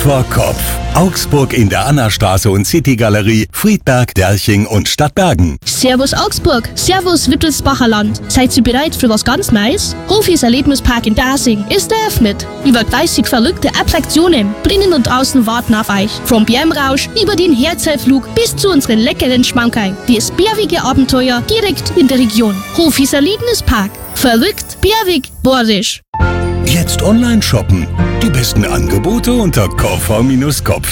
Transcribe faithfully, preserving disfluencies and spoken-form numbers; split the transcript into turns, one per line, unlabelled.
vor Kopf. Augsburg in der Annastraße und City-Galerie, Friedberg, Derching und Stadtbergen.
Servus Augsburg, Servus Wittelsbacher Land. Seid ihr bereit für was ganz Neues? Hofis Erlebnispark in Dasing ist eröffnet. Über dreißig verrückte Attraktionen drinnen und draußen warten auf euch. Vom B M-Rausch über den Herzellflug bis zu unseren leckeren Schmankerl. Das bärige Abenteuer direkt in der Region. Hofis Erlebnispark. Verrückt, bärwig, bordisch.
Jetzt online shoppen. Die besten Angebote unter koffer Kopf